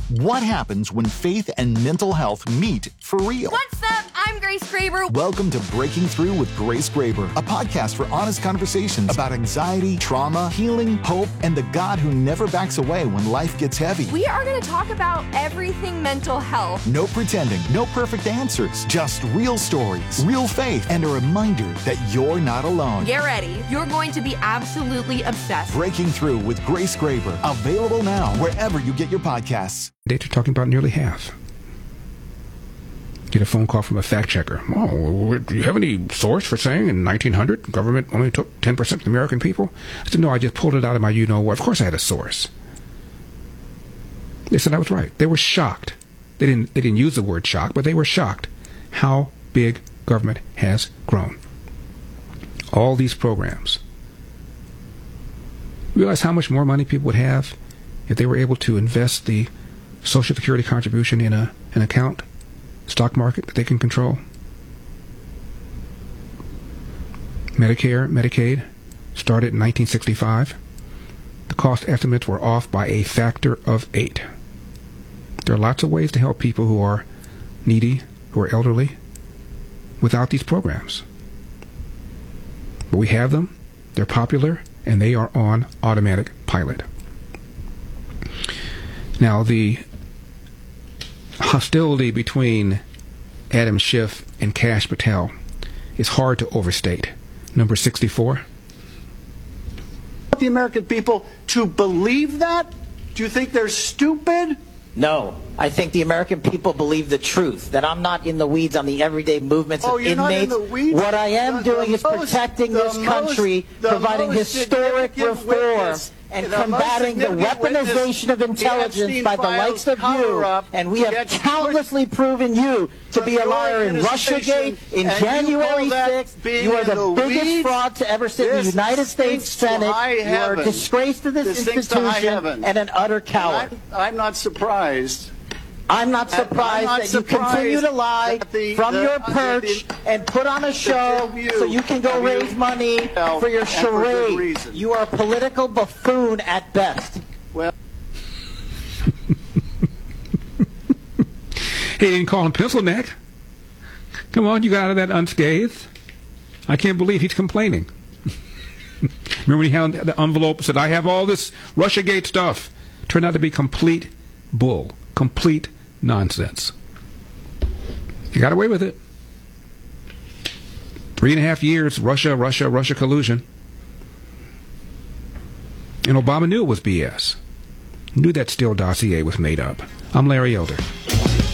What happens when faith and mental health meet for real? What's up? I'm Grace Graber. Welcome to Breaking Through with Grace Graber, a podcast for honest conversations about anxiety, trauma, healing, hope, and the God who never backs away when life gets heavy. We are going to talk about everything mental health. No pretending, no perfect answers, just real stories, real faith, and a reminder that you're not alone. Get ready. You're going to be absolutely obsessed. Breaking Through with Grace Graber, available now wherever you get your podcasts. They're talking about nearly half. Get a phone call from a fact checker. Oh, do you have any source for saying in 1900 government only took 10% of the American people? I said, no, I just pulled it out of my you-know-what. Of course I had a source. They said I was right. They were shocked. They didn't use the word shock, but they were shocked how big government has grown. All these programs. Realize how much more money people would have if they were able to invest the Social Security contribution in an account, stock market that they can control. Medicare, Medicaid started in 1965. The cost estimates were off by a factor of 8. There are lots of ways to help people who are needy, who are elderly, without these programs. But we have them, they're popular, and they are on automatic pilot. Now, the hostility between Adam Schiff and Kash Patel is hard to overstate. Number 64. The American people to believe that? Do you think they're stupid? No, I think the American people believe the truth, that I'm not in the weeds on the everyday movements of inmates. Not in the weeds? What I am doing is protecting this country, providing historic reform, and combating the weaponization of intelligence by the likes of you. And we have countlessly proven you to be a liar in Russiagate, in January 6th. You are the biggest fraud to ever sit in the United States Senate. You are a disgrace to this institution and an utter coward. I'm not surprised. I'm not surprised that you continue to lie from your perch and put on a show so you can go raise money for your charade. You are a political buffoon at best. Well, He didn't call him pencil neck. Come on, you got out of that unscathed. I can't believe he's complaining. Remember when he held the envelope and said, I have all this Russiagate stuff. Turned out to be complete bull. Complete nonsense. You got away with it. 3.5 years, Russia collusion. And Obama knew it was BS. Knew that Steele dossier was made up. I'm Larry Elder.